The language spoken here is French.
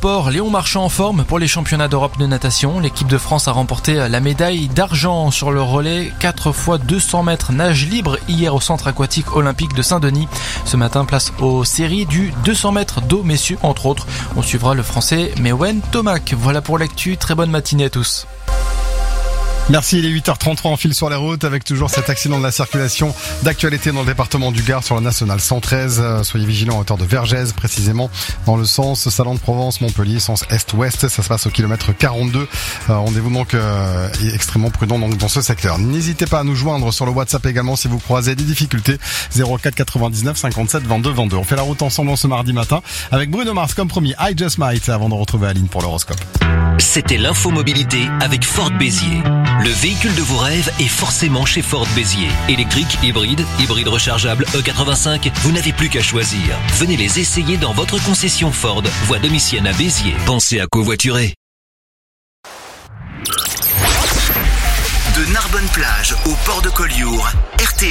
sport, Léon Marchand en forme pour les championnats d'Europe de natation. L'équipe de France a remporté la médaille d'argent sur le relais 4 x 200 mètres nage libre hier au centre aquatique olympique de Saint-Denis. Ce matin, place aux séries du 200 mètres d'eau messieurs, entre autres. On suivra le français Mewen Tomac. Voilà pour l'actu. Très bonne matinée à tous. Merci, il est 8h33, on file sur les routes avec toujours cet accident de la circulation d'actualité dans le département du Gard sur la nationale 113. Soyez vigilants à hauteur de Vergès, précisément dans le sens Salon de Provence, Montpellier, sens est-ouest. Ça se passe au kilomètre 42. Rendez-vous donc extrêmement prudent donc dans ce secteur. N'hésitez pas à nous joindre sur le WhatsApp également si vous croisez des difficultés. 04 99 57 22 22. On fait la route ensemble ce mardi matin avec Bruno Mars comme promis. I Just Might avant de retrouver Aline pour l'horoscope. C'était l'info mobilité avec Ford Béziers. Le véhicule de vos rêves est forcément chez Ford Béziers. Électrique, hybride rechargeable, E85, vous n'avez plus qu'à choisir. Venez les essayer dans votre concession Ford, voie Domitienne à Béziers. Pensez à covoiturer. De Narbonne-Plage au port de Collioure, RTL.